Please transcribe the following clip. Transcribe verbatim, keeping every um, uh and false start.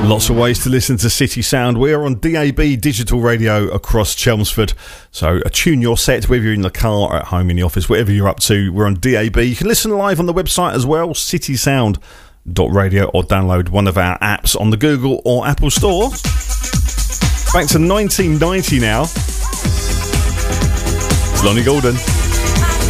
Lots of ways to listen to City Sound. We're on D A B digital radio across Chelmsford. So attune your set, whether you're in the car or at home, in the office, whatever you're up to. We're on D A B. You can listen live on the website as well, city sound dot radio, or download one of our apps on the Google or Apple Store. Back to nineteen ninety now. Lonnie Golden.